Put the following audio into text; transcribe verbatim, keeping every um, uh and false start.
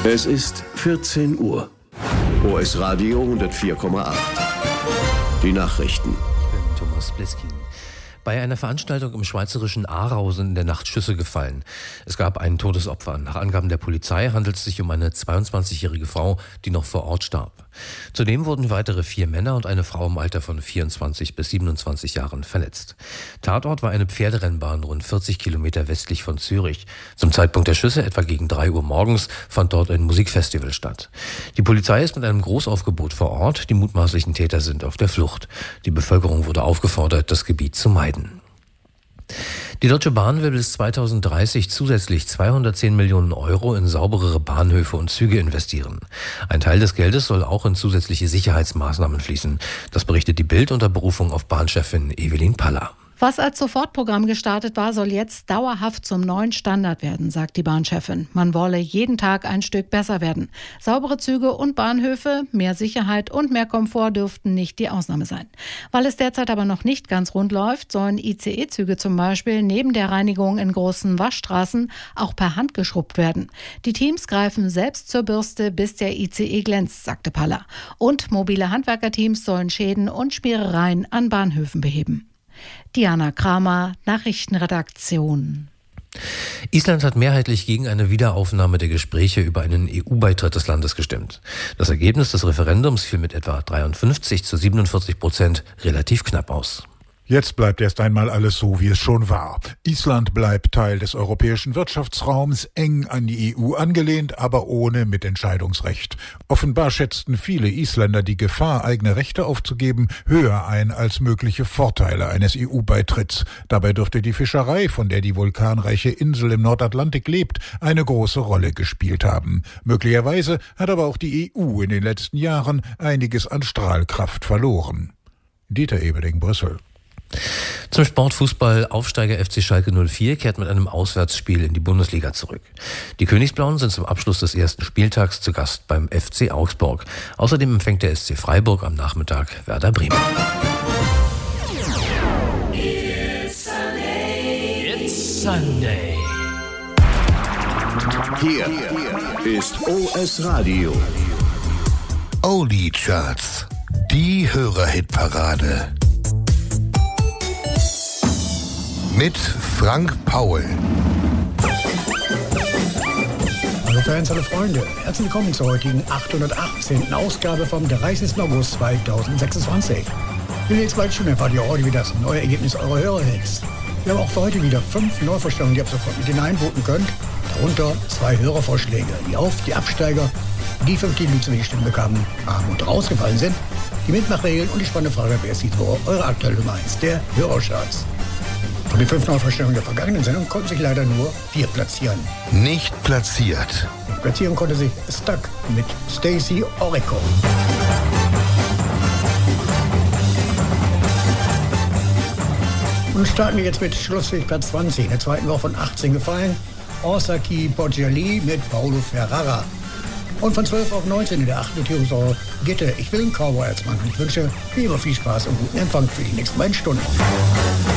Es ist vierzehn Uhr. O S Radio hundertvier Komma acht. Die Nachrichten. Ich bin Thomas Bliskin. Bei einer Veranstaltung im schweizerischen Aarau sind in der Nacht Schüsse gefallen. Es gab ein Todesopfer. Nach Angaben der Polizei handelt es sich um eine zweiundzwanzigjährige Frau, die noch vor Ort starb. Zudem wurden weitere vier Männer und eine Frau im Alter von vierundzwanzig bis siebenundzwanzig Jahren verletzt. Tatort war eine Pferderennbahn rund vierzig Kilometer westlich von Zürich. Zum Zeitpunkt der Schüsse, etwa gegen drei Uhr morgens, fand dort ein Musikfestival statt. Die Polizei ist mit einem Großaufgebot vor Ort. Die mutmaßlichen Täter sind auf der Flucht. Die Bevölkerung wurde aufgefordert, das Gebiet zu meiden. Die Deutsche Bahn will bis zweitausenddreißig zusätzlich zweihundertzehn Millionen Euro in sauberere Bahnhöfe und Züge investieren. Ein Teil des Geldes soll auch in zusätzliche Sicherheitsmaßnahmen fließen. Das berichtet die Bild unter Berufung auf Bahnchefin Evelyn Paller. Was als Sofortprogramm gestartet war, soll jetzt dauerhaft zum neuen Standard werden, sagt die Bahnchefin. Man wolle jeden Tag ein Stück besser werden. Saubere Züge und Bahnhöfe, mehr Sicherheit und mehr Komfort dürften nicht die Ausnahme sein. Weil es derzeit aber noch nicht ganz rund läuft, sollen I C E-Züge zum Beispiel neben der Reinigung in großen Waschstraßen auch per Hand geschrubbt werden. Die Teams greifen selbst zur Bürste, bis der I C E glänzt, sagte Paller. Und mobile Handwerkerteams sollen Schäden und Spierereien an Bahnhöfen beheben. Diana Kramer, Nachrichtenredaktion. Island hat mehrheitlich gegen eine Wiederaufnahme der Gespräche über einen E U-Beitritt des Landes gestimmt. Das Ergebnis des Referendums fiel mit etwa dreiundfünfzig zu siebenundvierzig Prozent relativ knapp aus. Jetzt bleibt erst einmal alles so, wie es schon war. Island bleibt Teil des europäischen Wirtschaftsraums, eng an die E U angelehnt, aber ohne Mitentscheidungsrecht. Offenbar schätzten viele Isländer die Gefahr, eigene Rechte aufzugeben, höher ein als mögliche Vorteile eines E U-Beitritts. Dabei dürfte die Fischerei, von der die vulkanreiche Insel im Nordatlantik lebt, eine große Rolle gespielt haben. Möglicherweise hat aber auch die E U in den letzten Jahren einiges an Strahlkraft verloren. Dieter Ebeling, Brüssel. Zum Sportfußball. Aufsteiger F C Schalke null vier kehrt mit einem Auswärtsspiel in die Bundesliga zurück. Die Königsblauen sind zum Abschluss des ersten Spieltags zu Gast beim F C Augsburg. Außerdem empfängt der S C Freiburg am Nachmittag Werder Bremen. It's Sunday. It's Sunday. Hier ist O S Radio. Oldie Charts. Die Hörerhitparade. Mit Frank Paul. Hallo Fans, hallo Freunde. Herzlich willkommen zur heutigen achthundertachtzehnten Ausgabe vom dreißigsten August zweitausendsechsundzwanzig. Wir lesen bald schon erfahrt ihr heute wieder das neue Ergebnis eurer Hörerhits. Wir haben auch für heute wieder fünf Neuvorstellungen, die ihr ab sofort mit hineinvoten könnt. Darunter zwei Hörervorschläge, die Auf-, die Absteiger, die fünf, die zu wenig Stimmen bekamen, haben und rausgefallen sind, die Mitmachregeln und die spannende Frage, wer ist die Woche eure aktuelle Nummer eins der Hörercharts. Von den fünf Neuvorstellungen der vergangenen Sendung konnten sich leider nur vier platzieren. Nicht platziert. Platzieren konnte sich Stuck mit Stacey Orrico. Und starten wir jetzt mit Schlusslicht Platz zwanzig. In der zweiten Woche von achtzehn gefallen. Orsaki Boggiali mit Paulo Ferrara. Und von zwölf auf neunzehn in der achten Notierungswoche Gitte. Ich will einen Cowboy als Mann. Und ich wünsche wie immer viel Spaß und guten Empfang für die nächsten beiden Stunden.